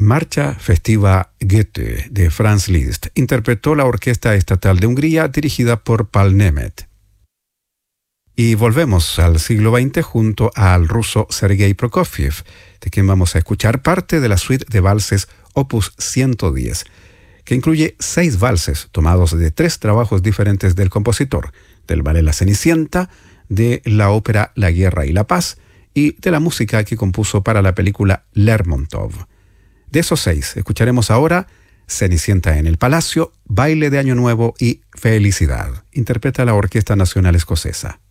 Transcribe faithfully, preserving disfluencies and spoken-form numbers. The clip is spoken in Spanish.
Marcha Festiva Goethe de Franz Liszt interpretó la Orquesta Estatal de Hungría dirigida por Paul Nemeth. Y volvemos al siglo veinte junto al ruso Sergei Prokofiev, de quien vamos a escuchar parte de la suite de valses Opus ciento diez, que incluye seis valses tomados de tres trabajos diferentes del compositor, del ballet La Cenicienta, de la ópera La Guerra y la Paz y de la música que compuso para la película Lermontov. De esos seis, escucharemos ahora Cenicienta en el Palacio, Baile de Año Nuevo y Felicidad. Interpreta la Orquesta Nacional Escocesa.